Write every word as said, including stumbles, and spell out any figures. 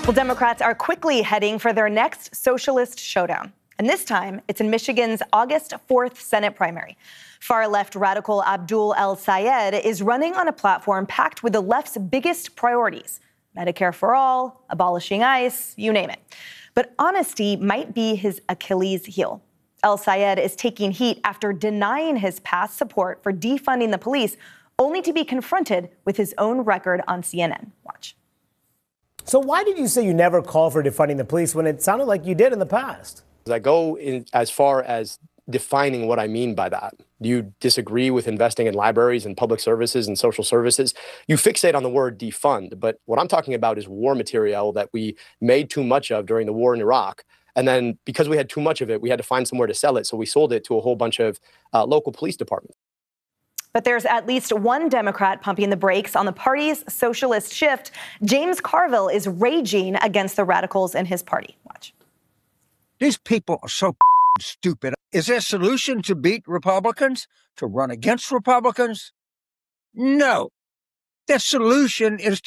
Well, Democrats are quickly heading for their next socialist showdown. And this time, it's in Michigan's August fourth Senate primary. Far-left radical Abdul El-Sayed is running on a platform packed with the left's biggest priorities: Medicare for all, abolishing ICE, you name it. But honesty might be his Achilles heel. El-Sayed is taking heat after denying his past support for defunding the police, only to be confronted with his own record on C N N. Watch. So why did you say you never call for defunding the police when it sounded like you did in the past? I go in as far as defining what I mean by that. Do you disagree with investing in libraries and public services and social services? You fixate on the word defund, but what I'm talking about is war material that we made too much of during the war in Iraq. And then because we had too much of it, we had to find somewhere to sell it. So we sold it to a whole bunch of uh, local police departments. But there's at least one Democrat pumping the brakes on the party's socialist shift. James Carville is raging against the radicals in his party. Watch. These people are so stupid. Is there a solution to beat Republicans? To run against Republicans? No. Their solution is